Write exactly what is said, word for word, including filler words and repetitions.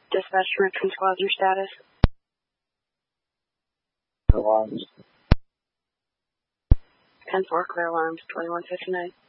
Dispatch to Richmond Squad, your status? Alarms. ten four, clear alarms, twenty-one fifty-nine.